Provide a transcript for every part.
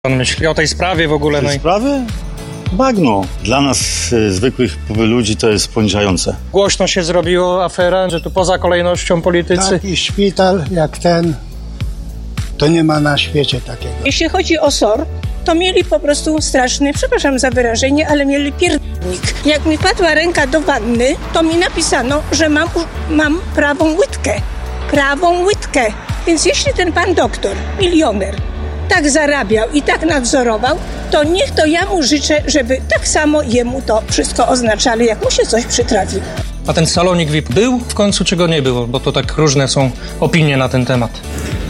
Pan myśli o tej sprawie w ogóle? Tej sprawy? Bagno. Dla nas, zwykłych ludzi, to jest poniżające. Głośno się zrobiło afera, że tu poza kolejnością politycy. Taki szpital jak ten, to nie ma na świecie takiego. Jeśli chodzi o SOR, to mieli po prostu straszny, przepraszam za wyrażenie, ale mieli pierdolnik. Jak mi padła ręka do wanny, to mi napisano, że mam prawą łydkę. Prawą łydkę. Więc jeśli ten pan doktor, milioner, tak zarabiał i tak nadzorował, to niech to ja mu życzę, żeby tak samo jemu to wszystko oznaczali, jak mu się coś przytrafi. A ten salonik VIP był w końcu, czy go nie było? Bo to tak różne są opinie na ten temat.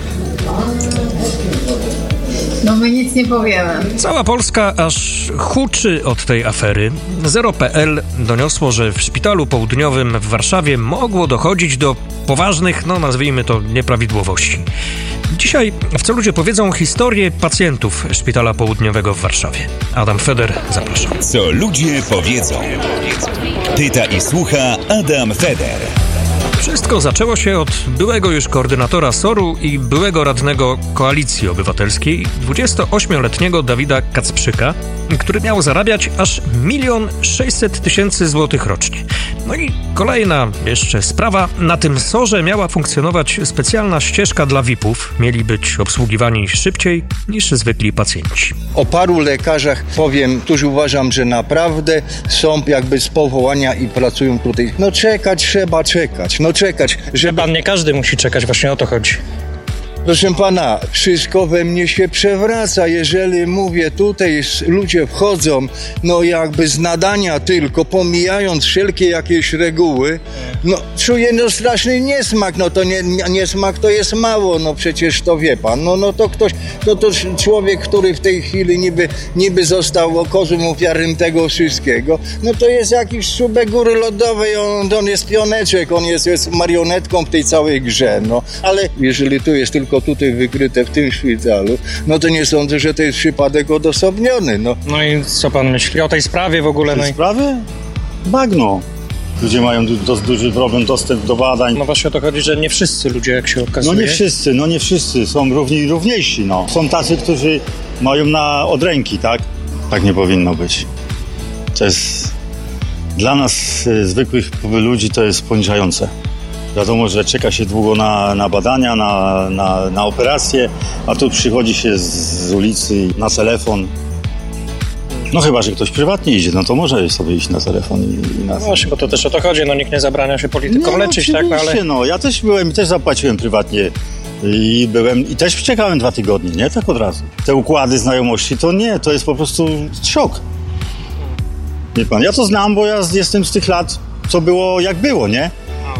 No my nic nie powiemy. Cała Polska aż huczy od tej afery. Zero.pl doniosło, że w szpitalu południowym w Warszawie mogło dochodzić do poważnych, nazwijmy to, nieprawidłowości. Dzisiaj w Co ludzie powiedzą historię pacjentów szpitala południowego w Warszawie. Adam Feder, zapraszam. Co ludzie powiedzą. Pyta i słucha Adam Feder. Wszystko zaczęło się od byłego już koordynatora SOR-u i byłego radnego Koalicji Obywatelskiej, 28-letniego Dawida Kacprzyka, który miał zarabiać aż 1 600 000 złotych rocznie. No i kolejna jeszcze sprawa. Na tym SOR-ze miała funkcjonować specjalna ścieżka dla VIP-ów. Mieli być obsługiwani szybciej niż zwykli pacjenci. O paru lekarzach powiem, którzy uważam, że naprawdę są jakby z powołania i pracują tutaj. Czekać trzeba czekać. Że pan nie każdy musi czekać, właśnie o to chodzi. Proszę pana, wszystko we mnie się przewraca, jeżeli mówię, tutaj ludzie wchodzą, jakby z nadania tylko, pomijając wszelkie jakieś reguły, czuję straszny niesmak, to niesmak to jest mało, przecież to wie pan, to ktoś, to człowiek, który w tej chwili niby został kozłem ofiarnym tego wszystkiego, to jest jakiś czubek góry lodowej, on jest pioneczek, on jest marionetką w tej całej grze, ale jeżeli tu jest tylko tutaj wykryte w tym szpitalu, to nie sądzę, że to jest przypadek odosobniony. No i co pan myśli o tej sprawie w ogóle? Tej sprawy? Bagno. Ludzie mają duży problem, dostęp do badań. Właśnie o to chodzi, że nie wszyscy ludzie, jak się okazuje. Nie wszyscy są równiejsi, Są tacy, którzy mają od ręki, tak? Tak nie powinno być. To jest dla nas, zwykłych ludzi, to jest poniżające. Wiadomo, że czeka się długo na badania, na operacje, a tu przychodzi się z ulicy na telefon. Chyba, że ktoś prywatnie idzie, to może sobie iść na telefon i na... Właśnie, bo to też o to chodzi, nikt nie zabrania się politykom leczyć, tak? Ale... ja też byłem, też zapłaciłem prywatnie i też czekałem 2 tygodnie, nie? Tak od razu. Te układy znajomości, to jest po prostu szok. Wie pan, ja to znam, bo ja jestem z tych lat, co było, jak było, nie?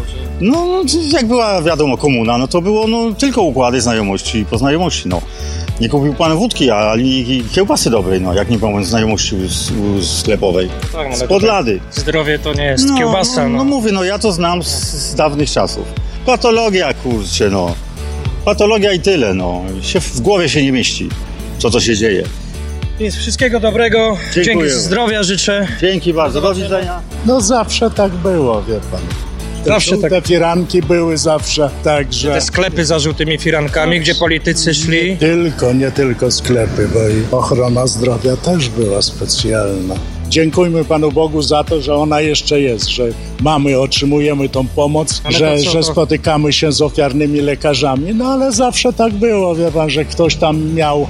Jak była, wiadomo, komuna, to było tylko układy znajomości i poznajomości, Nie kupił pan wódki, ani kiełbasy dobrej, jak nie pan znajomości sklepowej. Tak, z Podlady. Zdrowie to nie jest kiełbasa, mówię, ja to znam z dawnych czasów. Patologia, kurczę, Patologia i tyle, W głowie się nie mieści, co to się dzieje. Więc wszystkiego dobrego. Dziękuję. Dzięki, zdrowia życzę. Dzięki bardzo, do widzenia. Zawsze tak było, wie pan. Te firanki były zawsze, także... Te sklepy za żółtymi firankami, gdzie politycy szli. Nie tylko sklepy, bo i ochrona zdrowia też była specjalna. Dziękujmy Panu Bogu za to, że ona jeszcze jest, że otrzymujemy tą pomoc, że spotykamy się z ofiarnymi lekarzami, ale zawsze tak było, wie pan, że ktoś tam miał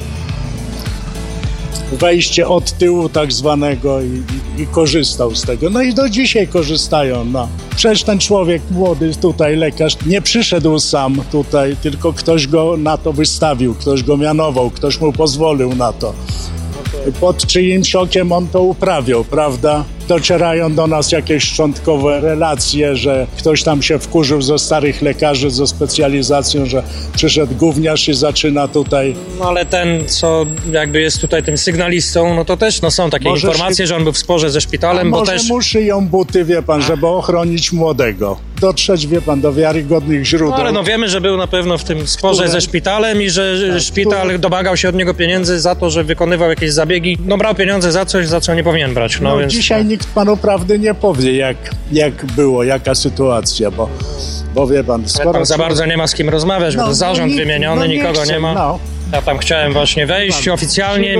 wejście od tyłu tak zwanego i korzystał z tego. I do dzisiaj korzystają. Przecież ten człowiek młody tutaj, lekarz, nie przyszedł sam tutaj, tylko ktoś go na to wystawił, ktoś go mianował, ktoś mu pozwolił na to. Pod czyimś okiem on to uprawiał, prawda? Docierają do nas jakieś szczątkowe relacje, że ktoś tam się wkurzył ze starych lekarzy ze specjalizacją, że przyszedł gówniarz i zaczyna tutaj... Ale ten, co jakby jest tutaj tym sygnalistą, to też są takie informacje, że on był w sporze ze szpitalem, bo też... mu szyją buty, wie pan, żeby ochronić młodego. Dotrzeć, wie pan, do wiarygodnych źródeł. Ale wiemy, że był na pewno w tym sporze ze szpitalem i że szpital domagał się od niego pieniędzy za to, że wykonywał jakieś zabiegi. Brał pieniądze za coś, za co nie powinien brać. Więc... Dzisiaj nikt panu prawdy nie powie, jak było, jaka sytuacja, bo wie pan... Ale pan za bardzo nie ma z kim rozmawiać, bo zarząd wymieniony, nikogo nie ma. Ja tam chciałem właśnie wejść oficjalnie.